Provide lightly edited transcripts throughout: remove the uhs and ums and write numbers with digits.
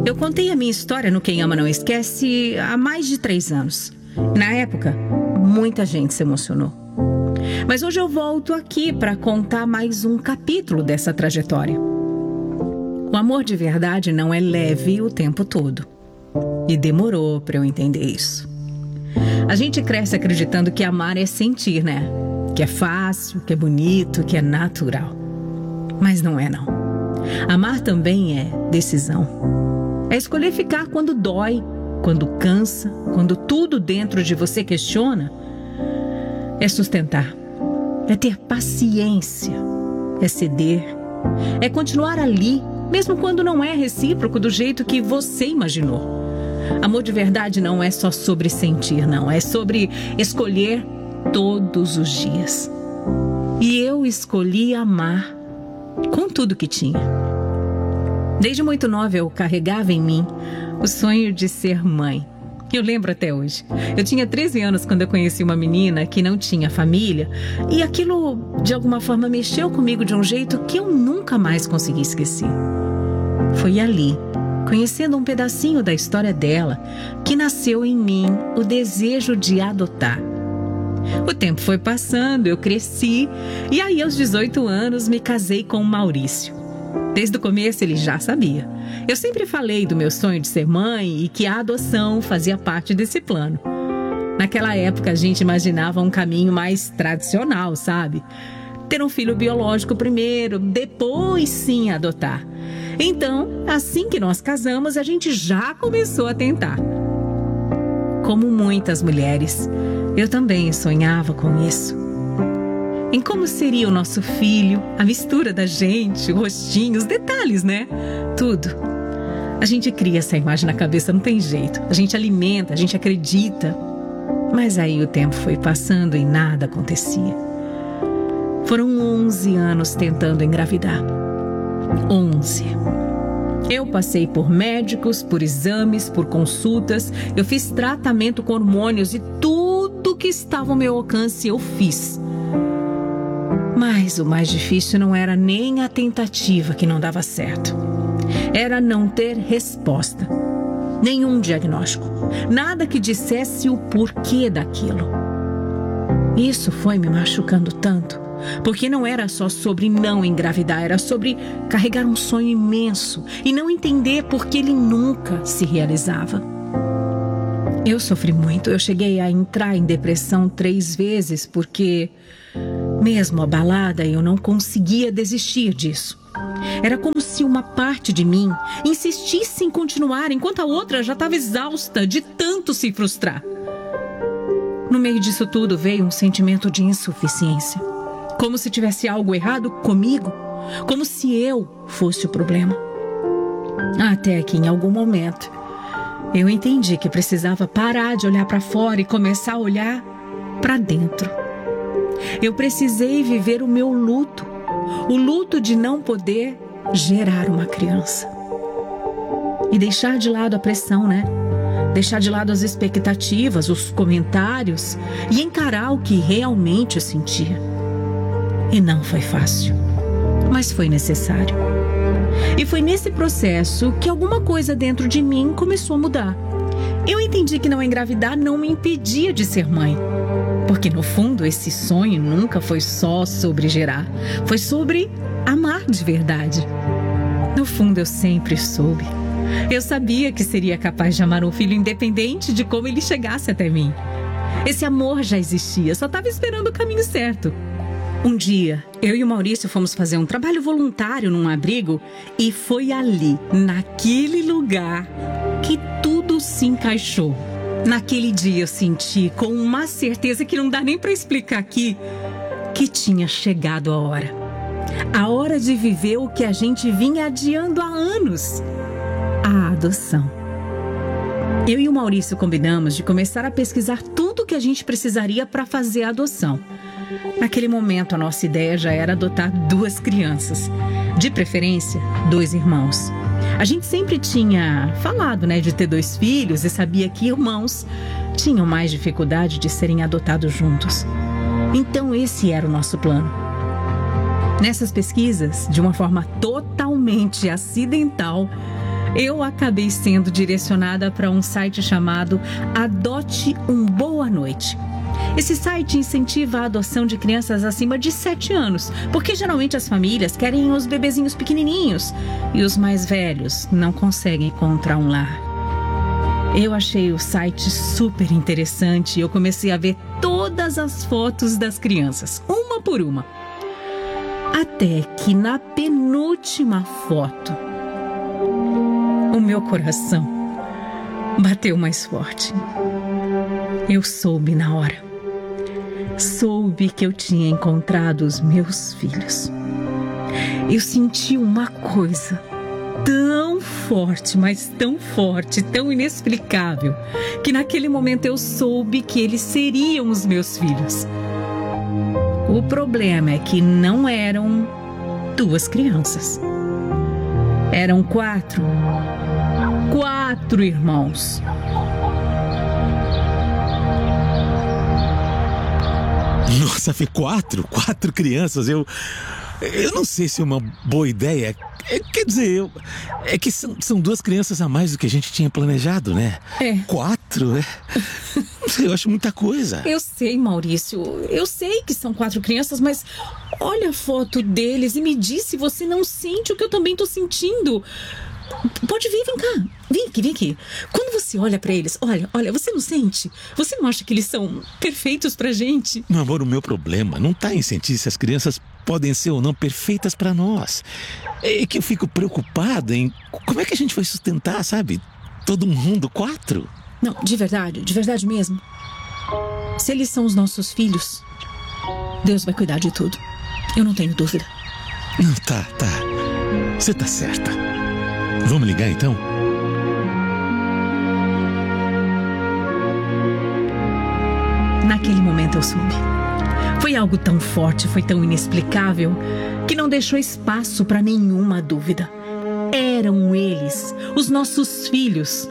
Eu contei a minha história no Quem Ama Não Esquece há mais de 3 anos. Na época, muita gente se emocionou. Mas hoje eu volto aqui para contar mais um capítulo dessa trajetória. O amor de verdade não é leve o tempo todo. E demorou para eu entender isso. A gente cresce acreditando que amar é sentir, né? Que é fácil, que é bonito, que é natural. Mas não é, não. Amar também é decisão. É escolher ficar quando dói, quando cansa, quando tudo dentro de você questiona. É sustentar. É ter paciência. É ceder. É continuar ali, mesmo quando não é recíproco do jeito que você imaginou. Amor de verdade não é só sobre sentir, não. É sobre escolher todos os dias. E eu escolhi amar com tudo que tinha. Desde muito nova eu carregava em mim o sonho de ser mãe. Eu lembro até hoje. Eu tinha 13 anos quando eu conheci uma menina que não tinha família e aquilo de alguma forma mexeu comigo de um jeito que eu nunca mais consegui esquecer. Foi ali, conhecendo um pedacinho da história dela, que nasceu em mim o desejo de adotar. O tempo foi passando, eu cresci e aí aos 18 anos me casei com o Maurício. Desde o começo ele já sabia. Eu sempre falei do meu sonho de ser mãe e que a adoção fazia parte desse plano. Naquela época a gente imaginava um caminho mais tradicional, sabe? Ter um filho biológico primeiro, depois sim adotar. Então, assim que nós casamos, a gente já começou a tentar. Como muitas mulheres, eu também sonhava com isso. Em como seria o nosso filho, a mistura da gente, o rostinho, os detalhes, né? Tudo. A gente cria essa imagem na cabeça, não tem jeito. A gente alimenta, a gente acredita. Mas aí o tempo foi passando e nada acontecia. Foram 11 anos tentando engravidar. 11. Eu passei por médicos, por exames, por consultas. Eu fiz tratamento com hormônios e tudo que estava ao meu alcance eu fiz. Mas o mais difícil não era nem a tentativa que não dava certo. Era não ter resposta. Nenhum diagnóstico. Nada que dissesse o porquê daquilo. Isso foi me machucando tanto. Porque não era só sobre não engravidar, era sobre carregar um sonho imenso e não entender por que ele nunca se realizava. Eu sofri muito, eu cheguei a entrar em depressão 3 vezes porque, mesmo abalada, eu não conseguia desistir disso. Era como se uma parte de mim insistisse em continuar enquanto a outra já estava exausta de tanto se frustrar. No meio disso tudo veio um sentimento de insuficiência. Como se tivesse algo errado comigo. Como se eu fosse o problema. Até que em algum momento eu entendi que precisava parar de olhar para fora e começar a olhar para dentro. Eu precisei viver o meu luto. O luto de não poder gerar uma criança. E deixar de lado a pressão, né? Deixar de lado as expectativas, os comentários e encarar o que realmente eu sentia. E não foi fácil, mas foi necessário. E foi nesse processo que alguma coisa dentro de mim começou a mudar. Eu entendi que não engravidar não me impedia de ser mãe. Porque no fundo esse sonho nunca foi só sobre gerar. Foi sobre amar de verdade. No fundo eu sempre soube. Eu sabia que seria capaz de amar um filho independente de como ele chegasse até mim. Esse amor já existia, só estava esperando o caminho certo. Um dia, eu e o Maurício fomos fazer um trabalho voluntário num abrigo e foi ali, naquele lugar, que tudo se encaixou. Naquele dia eu senti com uma certeza que não dá nem para explicar aqui, que tinha chegado a hora. A hora de viver o que a gente vinha adiando há anos. A adoção. Eu e o Maurício combinamos de começar a pesquisar tudo que a gente precisaria para fazer a adoção. Naquele momento, a nossa ideia já era adotar 2 crianças. De preferência, 2 irmãos. A gente sempre tinha falado, de ter 2 filhos e sabia que irmãos tinham mais dificuldade de serem adotados juntos. Então, esse era o nosso plano. Nessas pesquisas, de uma forma totalmente acidental, eu acabei sendo direcionada para um site chamado Adote um Boa Noite. Esse site incentiva a adoção de crianças acima de 7 anos, porque geralmente as famílias querem os bebezinhos pequenininhos e os mais velhos não conseguem encontrar um lar. Eu achei o site super interessante e eu comecei a ver todas as fotos das crianças, uma por uma. Até que na penúltima foto, o meu coração bateu mais forte. Eu soube na hora. Soube que eu tinha encontrado os meus filhos. Eu senti uma coisa tão forte, mas tão forte, tão inexplicável, que naquele momento eu soube que eles seriam os meus filhos. O problema é que não eram 2 crianças. Eram 4. 4 irmãos. Nossa, foi 4 crianças. Eu não sei se é uma boa ideia. Quer dizer, é que são 2 crianças a mais do que a gente tinha planejado, né? 4, eu acho muita coisa. Eu sei, Maurício. Eu sei que são 4 crianças, mas olha a foto deles e me diz se você não sente o que eu também tô sentindo. Pode vir, vem cá. Vem aqui. Quando você olha pra eles, olha, você não sente? Você não acha que eles são perfeitos pra gente? Meu amor, o meu problema não tá em sentir se as crianças podem ser ou não perfeitas pra nós. É que eu fico preocupado em como é que a gente vai sustentar, sabe? Todo mundo, 4. Não, de verdade mesmo. Se eles são os nossos filhos, Deus vai cuidar de tudo. Eu não tenho dúvida. Não, tá. Você tá certa. Vamos ligar então? Naquele momento eu soube. Foi algo tão forte, foi tão inexplicável, que não deixou espaço para nenhuma dúvida. Eram eles, os nossos filhos.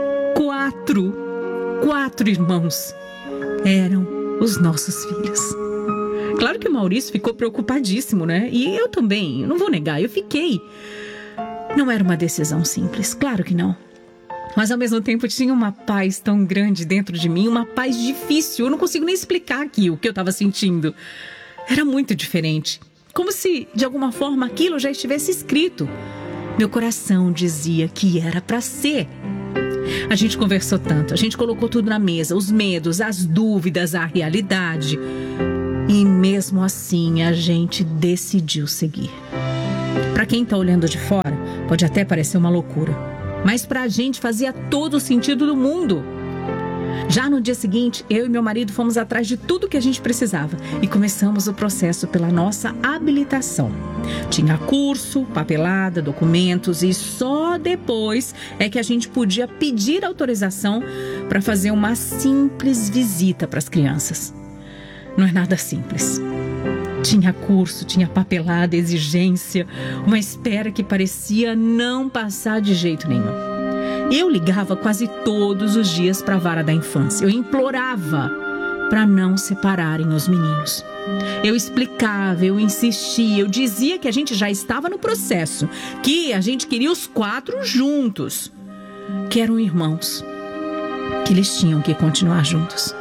4 irmãos. Eram os nossos filhos. Claro que o Maurício ficou preocupadíssimo, né? E eu também, não vou negar, eu fiquei. Não era uma decisão simples, claro que não. Mas ao mesmo tempo tinha uma paz tão grande dentro de mim, uma paz difícil. Eu não consigo nem explicar aqui o que eu estava sentindo. Era muito diferente. Como se, de alguma forma, aquilo já estivesse escrito. Meu coração dizia que era para ser. A gente conversou tanto, a gente colocou tudo na mesa, os medos, as dúvidas, a realidade. E mesmo assim a gente decidiu seguir. Para quem está olhando de fora, pode até parecer uma loucura, mas para a gente fazia todo o sentido do mundo. Já no dia seguinte, eu e meu marido fomos atrás de tudo que a gente precisava e começamos o processo pela nossa habilitação. Tinha curso, papelada, documentos e só depois é que a gente podia pedir autorização para fazer uma simples visita para as crianças. Não é nada simples. Tinha curso, tinha papelada, exigência, uma espera que parecia não passar de jeito nenhum. Eu ligava quase todos os dias para a vara da infância. Eu implorava para não separarem os meninos. Eu explicava, eu insistia, eu dizia que a gente já estava no processo, que a gente queria os 4 juntos, que eram irmãos, que eles tinham que continuar juntos.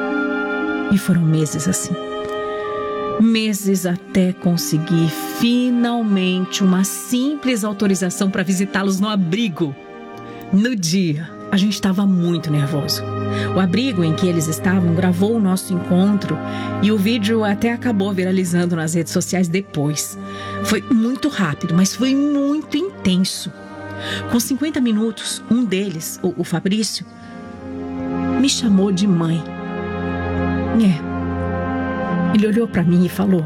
E foram meses assim. Meses até conseguir finalmente uma simples autorização para visitá-los no abrigo. No dia, a gente estava muito nervoso. O abrigo em que eles estavam gravou o nosso encontro e o vídeo até acabou viralizando nas redes sociais depois. Foi muito rápido, mas foi muito intenso. Com 50 minutos, um deles, o Fabrício, me chamou de mãe. Ele olhou para mim e falou: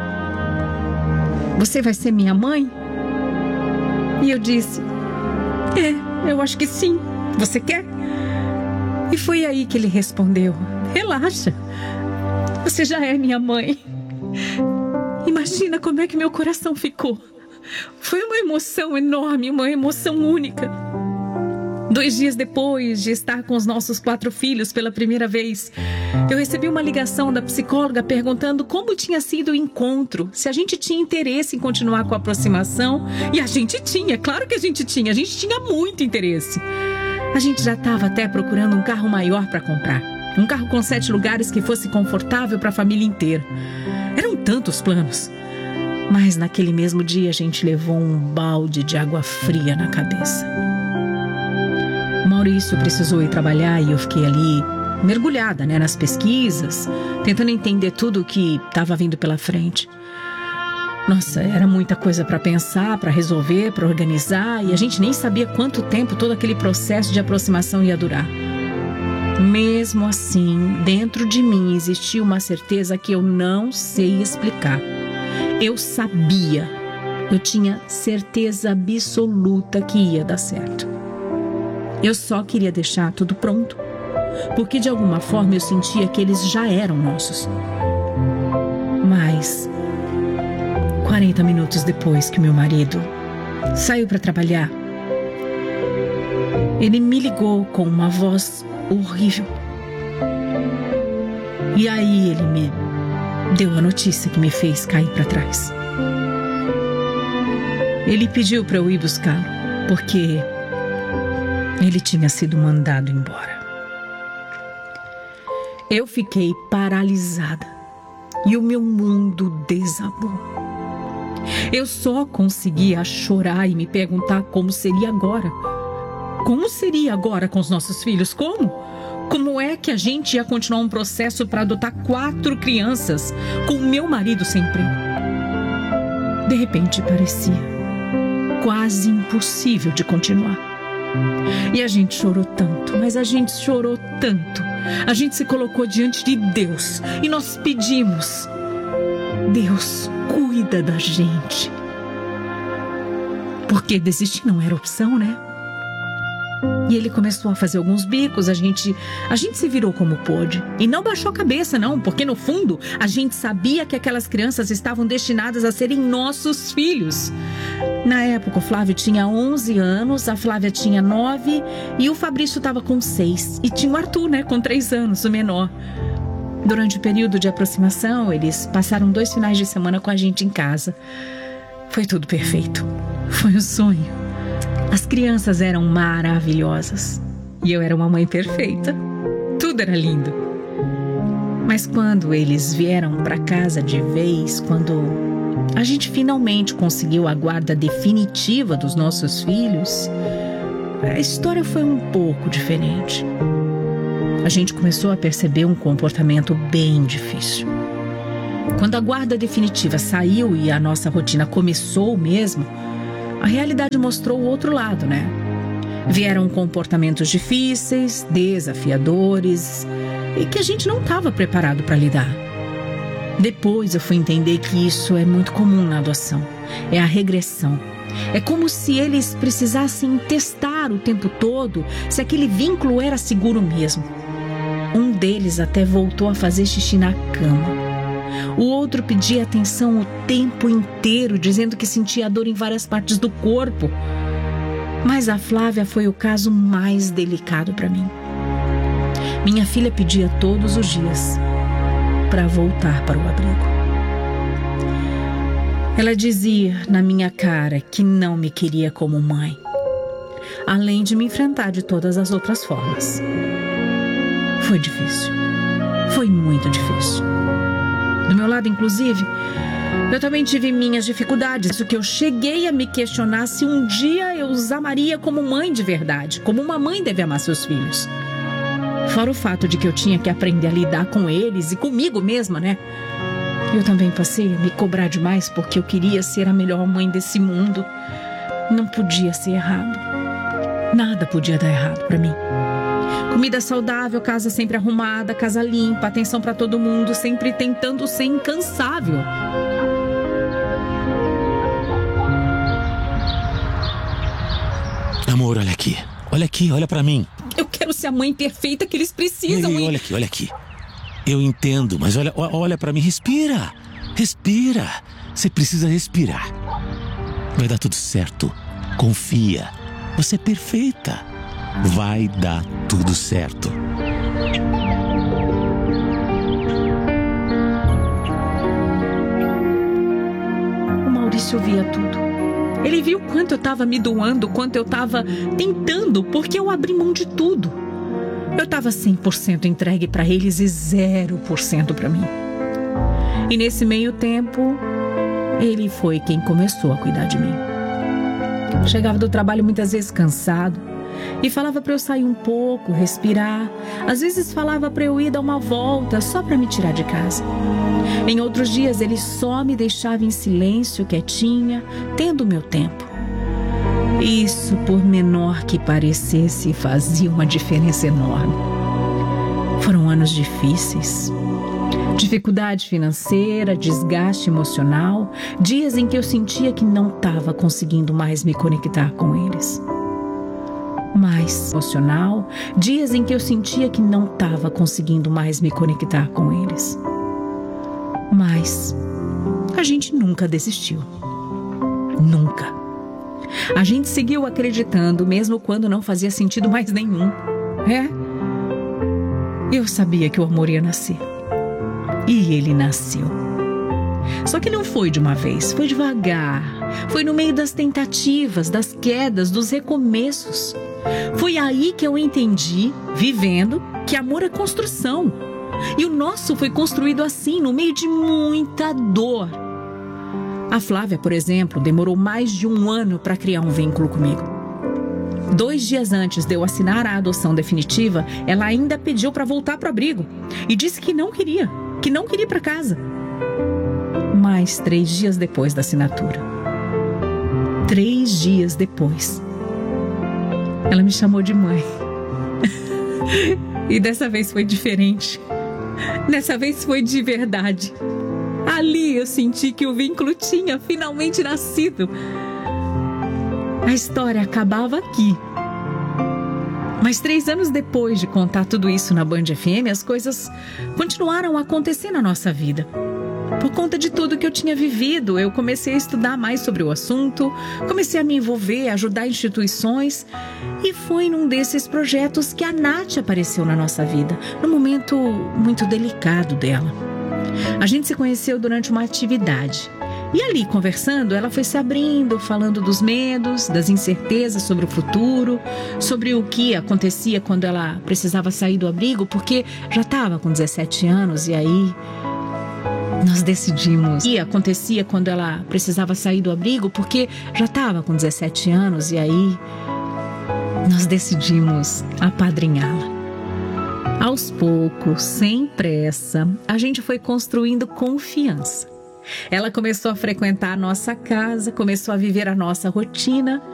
"Você vai ser minha mãe?" E eu disse: eu acho que sim. Você quer?" E foi aí que ele respondeu: "Relaxa, você já é minha mãe." Imagina como é que meu coração ficou. Foi uma emoção enorme, uma emoção única. 2 dias depois de estar com os nossos 4 filhos pela primeira vez, eu recebi uma ligação da psicóloga perguntando como tinha sido o encontro, se a gente tinha interesse em continuar com a aproximação. E a gente tinha, claro que a gente tinha muito interesse. A gente já estava até procurando um carro maior para comprar. Um carro com 7 lugares que fosse confortável para a família inteira. Eram tantos planos. Mas naquele mesmo dia a gente levou um balde de água fria na cabeça. O Maurício precisou ir trabalhar e eu fiquei ali mergulhada, nas pesquisas, tentando entender tudo o que estava vindo pela frente. Nossa, era muita coisa para pensar, para resolver, para organizar, e a gente nem sabia quanto tempo todo aquele processo de aproximação ia durar. Mesmo assim, dentro de mim existia uma certeza que eu não sei explicar. Eu sabia, eu tinha certeza absoluta que ia dar certo. Eu só queria deixar tudo pronto, porque de alguma forma eu sentia que eles já eram nossos. Mas 40 minutos depois que meu marido saiu para trabalhar, ele me ligou com uma voz horrível. E aí ele me deu a notícia que me fez cair para trás. Ele pediu para eu ir buscá-lo, porque ele tinha sido mandado embora. Eu fiquei paralisada e o meu mundo desabou. Eu só conseguia chorar e me perguntar como seria agora. Como seria agora com os nossos filhos? Como? Como é que a gente ia continuar um processo para adotar 4 crianças com o meu marido sem emprego? De repente parecia quase impossível de continuar. E a gente chorou tanto, mas a gente chorou tanto. A gente se colocou diante de Deus e nós pedimos: Deus, cuida da gente. Porque desistir não era opção, né? E ele começou a fazer alguns bicos, a gente se virou como pôde. E não baixou a cabeça, não, porque no fundo a gente sabia que aquelas crianças estavam destinadas a serem nossos filhos. Na época o Flávio tinha 11 anos, a Flávia tinha 9 e o Fabrício estava com 6. E tinha o Arthur, com 3 anos, o menor. Durante o período de aproximação, eles passaram 2 finais de semana com a gente em casa. Foi tudo perfeito. Foi um sonho. As crianças eram maravilhosas e eu era uma mãe perfeita. Tudo era lindo. Mas quando eles vieram para casa de vez, quando a gente finalmente conseguiu a guarda definitiva dos nossos filhos, a história foi um pouco diferente. A gente começou a perceber um comportamento bem difícil. Quando a guarda definitiva saiu e a nossa rotina começou mesmo, a realidade mostrou o outro lado, Vieram comportamentos difíceis, desafiadores e que a gente não estava preparado para lidar. Depois eu fui entender que isso é muito comum na adoção. É a regressão. É como se eles precisassem testar o tempo todo se aquele vínculo era seguro mesmo. Um deles até voltou a fazer xixi na cama. O outro pedia atenção o tempo inteiro, dizendo que sentia dor em várias partes do corpo. Mas a Flávia foi o caso mais delicado para mim. Minha filha pedia todos os dias para voltar para o abrigo. Ela dizia na minha cara que não me queria como mãe, além de me enfrentar de todas as outras formas. Foi difícil. Foi muito difícil. Do meu lado, inclusive, eu também tive minhas dificuldades, o que eu cheguei a me questionar se um dia eu os amaria como mãe de verdade, como uma mãe deve amar seus filhos. Fora o fato de que eu tinha que aprender a lidar com eles e comigo mesma, Eu também passei a me cobrar demais porque eu queria ser a melhor mãe desse mundo. Não podia ser errado. Nada podia dar errado para mim. Comida saudável, casa sempre arrumada, casa limpa, atenção para todo mundo, sempre tentando ser incansável. Amor, olha aqui, olha para mim. Eu quero ser a mãe perfeita que eles precisam. Ei, olha aqui. Eu entendo, mas olha para mim, respira. Você precisa respirar. Vai dar tudo certo. Confia. Você é perfeita. Vai dar tudo certo. O Maurício via tudo. Ele viu quanto eu estava me doando, quanto eu estava tentando, porque eu abri mão de tudo. Eu estava 100% entregue para eles e 0% para mim. E nesse meio tempo, ele foi quem começou a cuidar de mim. Chegava do trabalho muitas vezes cansado e falava para eu sair um pouco, respirar. Às vezes falava para eu ir dar uma volta só para me tirar de casa. Em outros dias ele só me deixava em silêncio, quietinha, tendo o meu tempo. Isso, por menor que parecesse, fazia uma diferença enorme. Foram anos difíceis. Dificuldade financeira, desgaste emocional, dias em que eu sentia que não estava conseguindo mais me conectar com eles. Mais emocional, dias em que eu sentia que não estava conseguindo mais me conectar com eles. Mas a gente nunca desistiu. Nunca. A gente seguiu acreditando, mesmo quando não fazia sentido mais nenhum. Eu sabia que o amor ia nascer. E ele nasceu. Só que não foi de uma vez, foi devagar. Foi no meio das tentativas, das quedas, dos recomeços. Foi aí que eu entendi, vivendo, que amor é construção. E o nosso foi construído assim, no meio de muita dor. A Flávia, por exemplo, demorou mais de 1 ano para criar um vínculo comigo. 2 dias antes de eu assinar a adoção definitiva, ela ainda pediu para voltar para o abrigo. E disse que não queria ir para casa. Mas 3 dias depois da assinatura, 3 dias depois, ela me chamou de mãe. E dessa vez foi diferente. Dessa vez foi de verdade. Ali eu senti que o vínculo tinha finalmente nascido. A história acabava aqui. Mas 3 anos depois de contar tudo isso na Band FM, as coisas continuaram a acontecer na nossa vida. Por conta de tudo que eu tinha vivido, eu comecei a estudar mais sobre o assunto, comecei a me envolver, a ajudar instituições. E foi num desses projetos que a Nath apareceu na nossa vida, num momento muito delicado dela. A gente se conheceu durante uma atividade. E ali, conversando, ela foi se abrindo, falando dos medos, das incertezas sobre o futuro, sobre o que acontecia quando ela precisava sair do abrigo, porque já estava com 17 anos e aí nós decidimos. E acontecia quando ela precisava sair do abrigo, porque já estava com 17 anos e aí nós decidimos apadrinhá-la. Aos poucos, sem pressa, a gente foi construindo confiança. Ela começou a frequentar a nossa casa, começou a viver a nossa rotina.